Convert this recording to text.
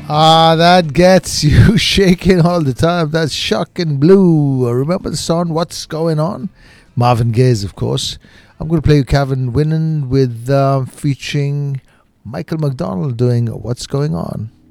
Ah, that gets you shaking all the time. That's Shocking Blue. Remember the song What's Going On? Marvin Gaye, of course. I'm going to play you Kevin Winnan with featuring Michael McDonald doing What's Going On.